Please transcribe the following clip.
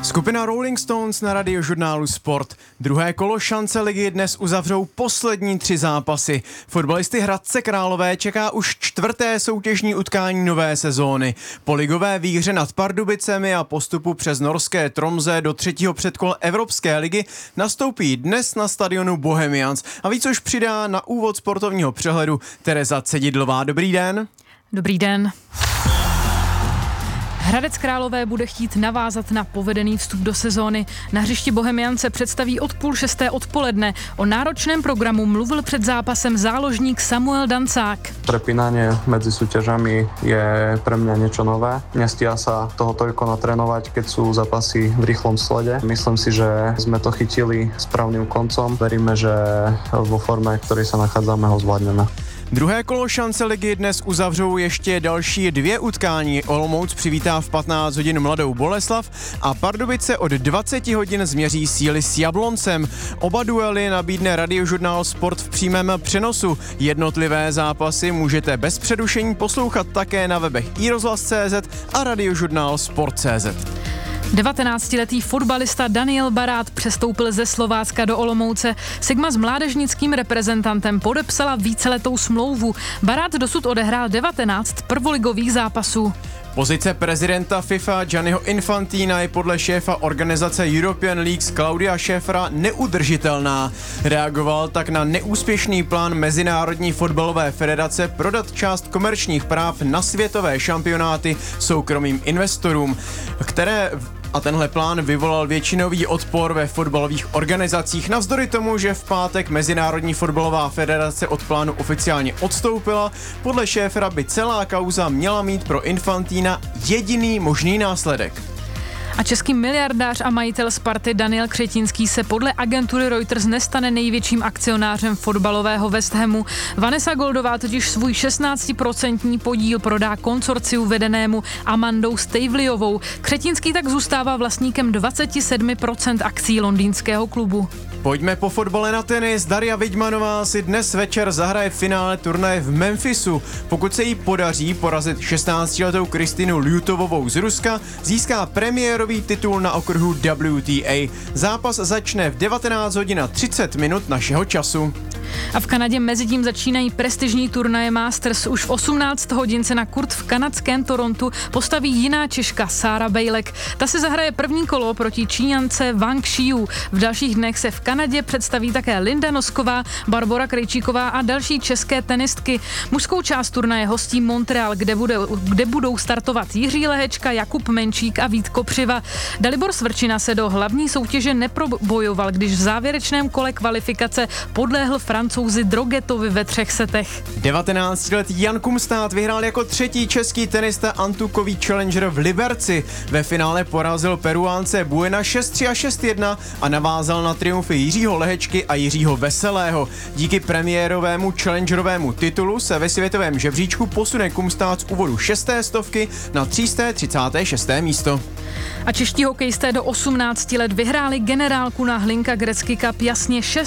Skupina Rolling Stones na Radiožurnálu Sport. Druhé kolo šance ligy dnes uzavřou poslední 3 zápasy. Fotbalisty Hradce Králové čeká už 4. soutěžní utkání nové sezóny. Po ligové výhře nad Pardubicemi a postupu přes norské Tromsø do 3. předkola Evropské ligy nastoupí dnes na stadionu Bohemians. A víc už přidá na úvod sportovního přehledu Tereza Cedidlová. Dobrý den. Dobrý den. Hradec Králové bude chtít navázat na povedený vstup do sezóny. Na hřišti Bohemians se představí od 5:30 odpoledne. O náročném programu mluvil před zápasem záložník Samuel Dancák. Prepínanie medzi súťažami je pre mňa niečo nové. Nestíha sa toho toľko natrénovať, keď sú zápasy v rýchlom slede. Myslím si, že sme to chytili správnym koncom. Veríme, že vo forme, v ktorej sa nachádzame, ho zvládneme. Druhé kolo šance ligy dnes uzavřou ještě další 2 utkání. Olomouc přivítá v 15 hodin Mladou Boleslav a Pardubice od 20 hodin změří síly s Jabloncem. Oba duely nabídne Radiožurnál Sport v přímém přenosu. Jednotlivé zápasy můžete bez přerušení poslouchat také na webech iRozhlas.cz a Radiožurnál Sport.cz. 19letý fotbalista Daniel Barát přestoupil ze Slovácka do Olomouce. Sigma s mládežnickým reprezentantem podepsala víceletou smlouvu. Barát dosud odehrál 19 prvoligových zápasů. Pozice prezidenta FIFA Gianniho Infantina je podle šéfa organizace European Leagues Claudia Schäfera neudržitelná. Reagoval tak na neúspěšný plán Mezinárodní fotbalové federace prodat část komerčních práv na světové šampionáty soukromým investorům, a tenhle plán vyvolal většinový odpor ve fotbalových organizacích. Navzdory tomu, že v pátek Mezinárodní fotbalová federace od plánu oficiálně odstoupila, podle Schäfera by celá kauza měla mít pro Infantina jediný možný následek. A český miliardář a majitel Sparty Daniel Křetínský se podle agentury Reuters nestane největším akcionářem fotbalového West Hamu. Vanessa Goldová totiž svůj 16% podíl prodá konsorciu vedenému Amandou Stavelyovou. Křetínský tak zůstává vlastníkem 27% akcí londýnského klubu. Pojďme po fotbale na tenis. Darja Vidmanová si dnes večer zahraje v finále turnaje v Memphisu. Pokud se jí podaří porazit 16letou Kristinu Ljutovovou z Ruska, získá premiérový titul na okruhu WTA. Zápas začne v 19 hodin a 30 minut našeho času. A v Kanadě mezitím začínají prestižní turnaje Masters. Už v 18 hodin se na kurt v kanadském Torontu postaví jiná Češka Sára Bejlek. Ta si zahraje první kolo proti Číňance Wang Xiu. V dalších dnech se v Kanadě představí také Linda Nosková, Barbora Krejčíková a další české tenistky. Mužskou část turnaje hostí Montreal, kde budou startovat Jiří Lehečka, Jakub Menčík a Vít Kopřiva. Dalibor Svrčina se do hlavní soutěže neprobojoval, když v závěrečném kole kvalifikace podléhl Francouzi Drogetovi ve 3 setech. 19letý Jan Kumstát vyhrál jako 3. český tenista antukový Challenger v Liberci. Ve finále porazil Peruánce Buena 6-3 a 6-1 a navázal na triumfy Jiřího Lehečky a Jiřího Veselého. Díky premiérovému Challengerovému titulu se ve světovém žebříčku posune Kumstát z úvodu 6. stovky na 336. místo. A čeští hokejisté do 18 let vyhráli generálku na Hlinka Gretzky Cup jasně